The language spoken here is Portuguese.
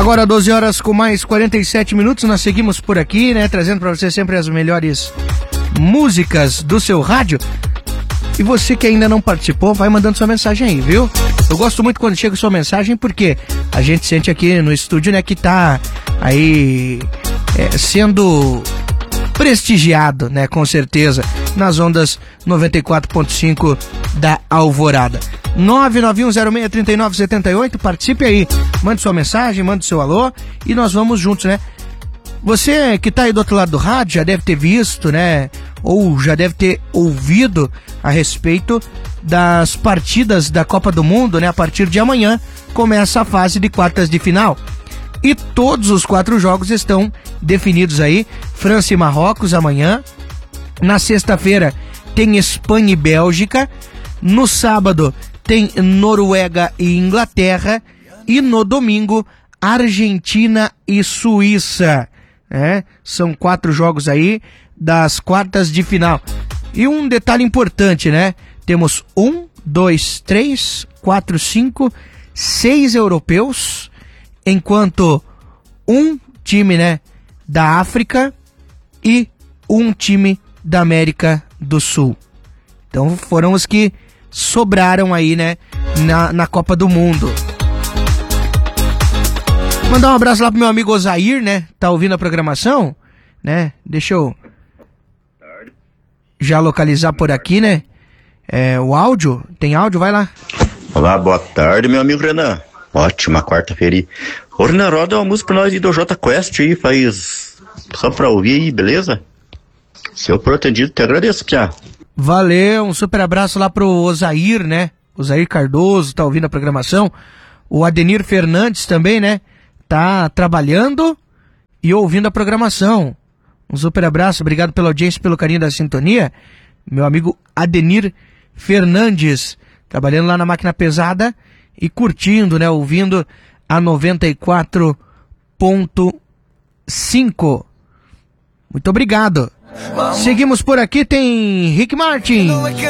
Agora 12 horas com mais 47 minutos, nós seguimos por aqui, né, trazendo para você sempre as melhores músicas do seu rádio. E você que ainda não participou, vai mandando sua mensagem aí, viu? Eu gosto muito quando chega sua mensagem, porque a gente sente aqui no estúdio, né, que tá aí sendo prestigiado, né, com certeza, nas ondas 94.5 da Alvorada. 991063978, participe aí, mande sua mensagem, mande seu alô e nós vamos juntos, né? Você que tá aí do outro lado do rádio já deve ter visto, né, ou já deve ter ouvido a respeito das partidas da Copa do Mundo, né? A partir de amanhã começa a fase de quartas de final. E todos os 4 jogos estão definidos aí. França e Marrocos amanhã. Na sexta-feira tem Espanha e Bélgica. No sábado tem Noruega e Inglaterra. E no domingo, Argentina e Suíça. São 4 jogos aí das quartas de final. E um detalhe importante, né? Temos 1, 2, 3, 4, 5, 6 europeus, enquanto um time, né, da África e um time da América do Sul. Então foram os que sobraram aí, né, na Copa do Mundo. Mandar um abraço lá pro meu amigo Osair, né? Tá ouvindo a programação, né? Deixa eu já localizar por aqui, né? O áudio, tem áudio, vai lá. Olá, boa tarde, meu amigo Renan. Ótima quarta-feira aí. Ô, Renan, roda uma música pra nós aí do Jota Quest aí, faz só pra ouvir aí, beleza? Se eu for atendido, te agradeço, Pia. Valeu, um super abraço lá pro Osair, né? Osair Cardoso, tá ouvindo a programação. O Adenir Fernandes também, né? Tá trabalhando e ouvindo a programação. Um super abraço, obrigado pela audiência, pelo carinho da sintonia. Meu amigo Adenir Fernandes, trabalhando lá na máquina pesada e curtindo, né? Ouvindo a 94.5. Muito obrigado. Seguimos por aqui, tem Rick Martin.